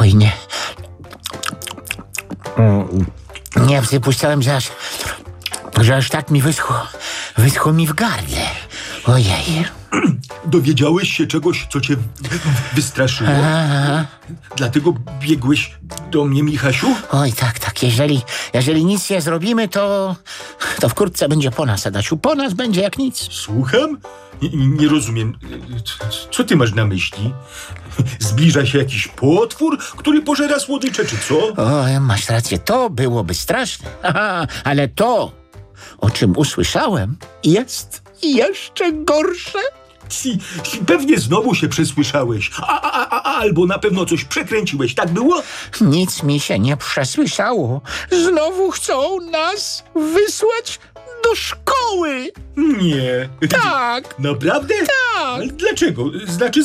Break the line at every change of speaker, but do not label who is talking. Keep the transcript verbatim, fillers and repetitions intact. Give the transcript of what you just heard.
Oj, nie. Mm, Nie przypuszczałem, że aż, że aż tak mi wyschło, wyschło mi w gardle. Ojej.
Dowiedziałeś się czegoś, co cię wystraszyło?
Aha.
Dlatego biegłeś do mnie, Michasiu?
Oj, tak, tak. Jeżeli, jeżeli nic nie zrobimy, to, to wkrótce będzie po nas, Adasiu. Po nas będzie jak nic.
Słucham? Nie, nie rozumiem. Co ty masz na myśli? Zbliża się jakiś potwór, który pożera słodycze, czy co?
Oj, masz rację, to byłoby straszne. Aha, ale to, o czym usłyszałem, jest jeszcze gorsze.
Si, si, pewnie znowu się przesłyszałeś. A, a, a, a, albo na pewno coś przekręciłeś, tak było?
Nic mi się nie przesłyszało. Znowu chcą nas wysłać do szkoły.
Nie.
Tak,
Naprawdę?
tak.
Ale dlaczego? Znaczy